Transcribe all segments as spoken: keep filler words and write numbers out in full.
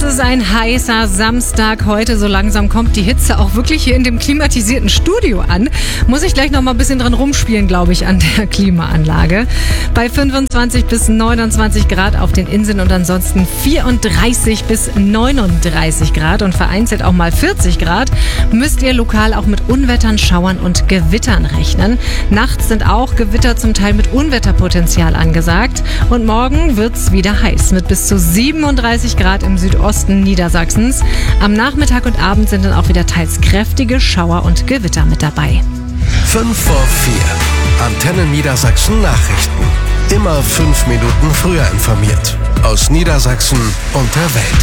ist ein heißer Samstag heute. So langsam kommt die Hitze auch wirklich hier in dem klimatisierten Studio an. Muss ich gleich noch mal ein bisschen dran rumspielen, glaube ich, an der Klimaanlage. Bei fünfundzwanzig bis neunundzwanzig Grad auf den Inseln und ansonsten vierunddreißig bis neununddreißig Grad und vereinzelt auch mal vierzig Grad, müsst ihr lokal auch mit Unwettern, Schauern und Gewittern rechnen. Nachts sind auch Gewitter zum Teil mit Unwetterpotenzial angesagt. Und morgen wird's wieder heiß mit bis zu siebenunddreißig Grad im Südosten Niedersachsens. Am Nachmittag und Abend sind dann auch wieder teils kräftige Schauer und Gewitter mit dabei. fünf vor vier. Antenne Niedersachsen Nachrichten. Immer fünf Minuten früher informiert. Aus Niedersachsen und der Welt.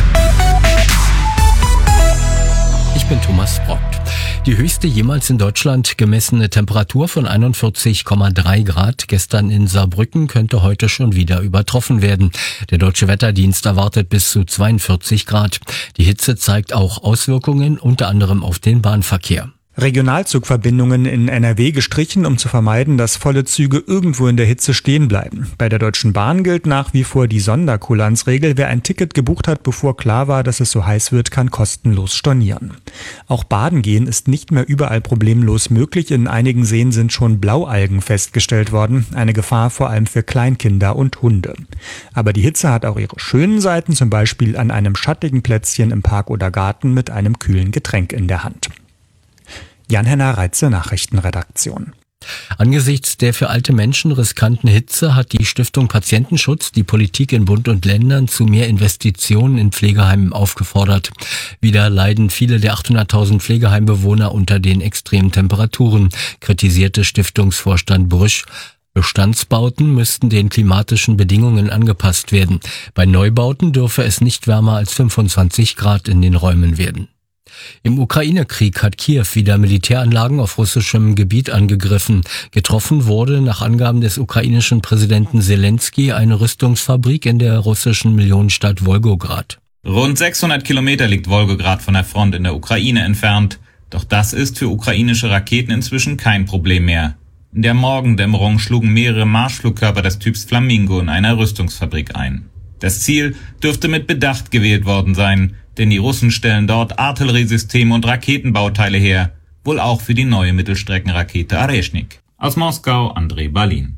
Ich bin Thomas Brockt. Die höchste jemals in Deutschland gemessene Temperatur von einundvierzig Komma drei Grad gestern in Saarbrücken könnte heute schon wieder übertroffen werden. Der Deutsche Wetterdienst erwartet bis zu zweiundvierzig Grad. Die Hitze zeigt auch Auswirkungen unter anderem auf den Bahnverkehr. Regionalzugverbindungen in N R W gestrichen, um zu vermeiden, dass volle Züge irgendwo in der Hitze stehen bleiben. Bei der Deutschen Bahn gilt nach wie vor die Sonderkulanzregel. Wer ein Ticket gebucht hat, bevor klar war, dass es so heiß wird, kann kostenlos stornieren. Auch Baden gehen ist nicht mehr überall problemlos möglich. In einigen Seen sind schon Blaualgen festgestellt worden. Eine Gefahr vor allem für Kleinkinder und Hunde. Aber die Hitze hat auch ihre schönen Seiten, zum Beispiel an einem schattigen Plätzchen im Park oder Garten mit einem kühlen Getränk in der Hand. Jan-Henner Reitze, Nachrichtenredaktion. Angesichts der für alte Menschen riskanten Hitze hat die Stiftung Patientenschutz die Politik in Bund und Ländern zu mehr Investitionen in Pflegeheimen aufgefordert. Wieder leiden viele der achthunderttausend Pflegeheimbewohner unter den extremen Temperaturen, kritisierte Stiftungsvorstand Brüsch. Bestandsbauten müssten den klimatischen Bedingungen angepasst werden. Bei Neubauten dürfe es nicht wärmer als fünfundzwanzig Grad in den Räumen werden. Im Ukraine-Krieg hat Kiew wieder Militäranlagen auf russischem Gebiet angegriffen. Getroffen wurde nach Angaben des ukrainischen Präsidenten Selenskyj eine Rüstungsfabrik in der russischen Millionenstadt Wolgograd. Rund sechshundert Kilometer liegt Wolgograd von der Front in der Ukraine entfernt. Doch das ist für ukrainische Raketen inzwischen kein Problem mehr. In der Morgendämmerung schlugen mehrere Marschflugkörper des Typs Flamingo in einer Rüstungsfabrik ein. Das Ziel dürfte mit Bedacht gewählt worden sein, denn die Russen stellen dort Artilleriesysteme und Raketenbauteile her, wohl auch für die neue Mittelstreckenrakete Areshnik. Aus Moskau, André Balin.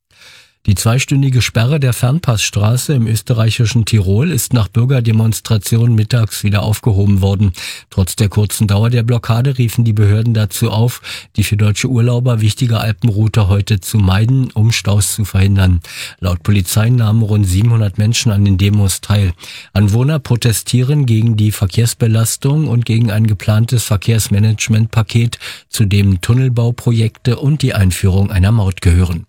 Die zweistündige Sperre der Fernpassstraße im österreichischen Tirol ist nach Bürgerdemonstrationen mittags wieder aufgehoben worden. Trotz der kurzen Dauer der Blockade riefen die Behörden dazu auf, die für deutsche Urlauber wichtige Alpenroute heute zu meiden, um Staus zu verhindern. Laut Polizei nahmen rund siebenhundert Menschen an den Demos teil. Anwohner protestieren gegen die Verkehrsbelastung und gegen ein geplantes Verkehrsmanagementpaket, zu dem Tunnelbauprojekte und die Einführung einer Maut gehören.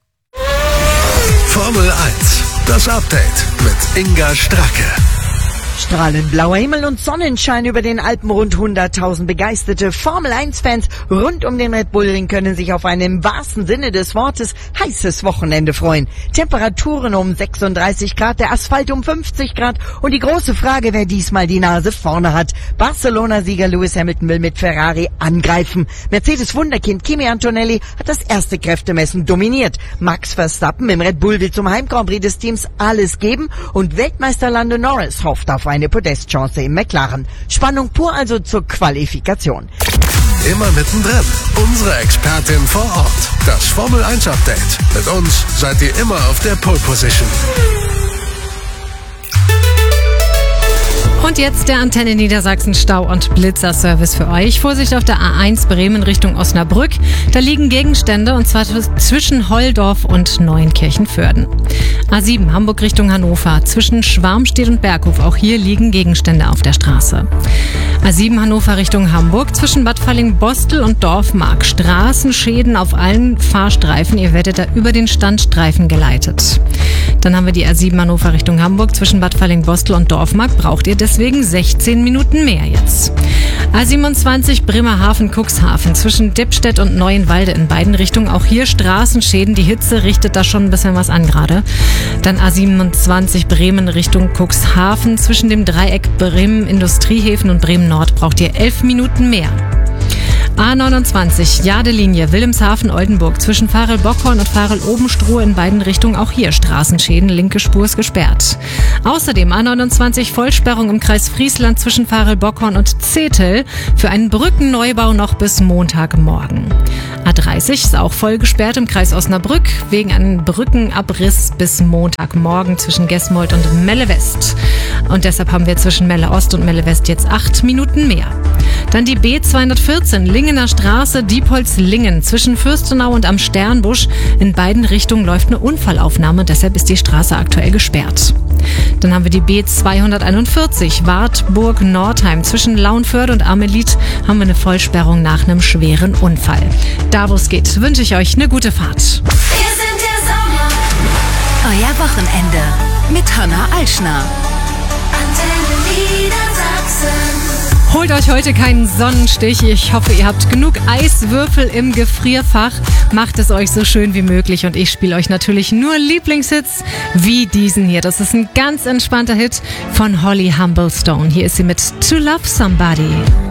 Formel eins, das Update mit Inga Stracke. Strahlend blauer Himmel und Sonnenschein über den Alpen. Rund hunderttausend begeisterte Formel eins Fans rund um den Red Bull Ring können sich auf ein im wahrsten Sinne des Wortes heißes Wochenende freuen. Temperaturen um sechsunddreißig Grad, der Asphalt um fünfzig Grad und die große Frage, wer diesmal die Nase vorne hat. Barcelona-Sieger Lewis Hamilton will mit Ferrari angreifen. Mercedes-Wunderkind Kimi Antonelli hat das erste Kräftemessen dominiert. Max Verstappen im Red Bull will zum Heim-Grand Prix des Teams alles geben und Weltmeister Lando Norris hofft auf eine Podestchance im McLaren. Spannung pur also zur Qualifikation. Immer mittendrin. Unsere Expertin vor Ort. Das Formel eins Update. Mit uns seid ihr immer auf der Pole Position. Und jetzt der Antenne Niedersachsen Stau- und Blitzerservice für euch. Vorsicht auf der A eins Bremen Richtung Osnabrück. Da liegen Gegenstände und zwar zwischen Holldorf und Neuenkirchen-Vörden. A sieben Hamburg Richtung Hannover. Zwischen Schwarmstedt und Berghof. Auch hier liegen Gegenstände auf der Straße. A sieben Hannover Richtung Hamburg. Zwischen Bad Falling-Bostel und Dorfmark. Straßenschäden auf allen Fahrstreifen. Ihr werdet da über den Standstreifen geleitet. Dann haben wir die A sieben Hannover Richtung Hamburg. Zwischen Bad Falling-Bostel und Dorfmark braucht ihr deswegen sechzehn Minuten mehr jetzt. A siebenundzwanzig Bremerhaven-Cuxhaven zwischen Dippstedt und Neuenwalde in beiden Richtungen. Auch hier Straßenschäden. Die Hitze richtet da schon ein bisschen was an gerade. Dann A siebenundzwanzig Bremen Richtung Cuxhaven zwischen dem Dreieck Bremen Industriehäfen und Bremen Nord braucht ihr elf Minuten mehr. A neunundzwanzig, Jadelinie, Wilhelmshaven-Oldenburg, zwischen Farel-Bockhorn und Farel-Obenstroh in beiden Richtungen auch hier Straßenschäden, linke Spur ist gesperrt. Außerdem A neunundzwanzig, Vollsperrung im Kreis Friesland zwischen Farel-Bockhorn und Zetel für einen Brückenneubau noch bis Montagmorgen. A dreißig ist auch voll gesperrt im Kreis Osnabrück wegen einem Brückenabriss bis Montagmorgen zwischen Gesmold und Melle West. Und deshalb haben wir zwischen Melle Ost und Melle West jetzt acht Minuten mehr. Dann die B zweihundertvierzehn, Lingener Straße, Diepholz-Lingen, zwischen Fürstenau und am Sternbusch. In beiden Richtungen läuft eine Unfallaufnahme, deshalb ist die Straße aktuell gesperrt. Dann haben wir die B zweihunderteinundvierzig, Wartburg-Nordheim, zwischen Lauenförde und Amelit haben wir eine Vollsperrung nach einem schweren Unfall. Da wo es geht, wünsche ich euch eine gute Fahrt. Wir sind der Sommer. Euer Wochenende mit Hanna Alschner. Antenne Niedersachsen. Holt euch heute keinen Sonnenstich. Ich hoffe, ihr habt genug Eiswürfel im Gefrierfach. Macht es euch so schön wie möglich und ich spiele euch natürlich nur Lieblingshits wie diesen hier. Das ist ein ganz entspannter Hit von Holly Humblestone. Hier ist sie mit To Love Somebody.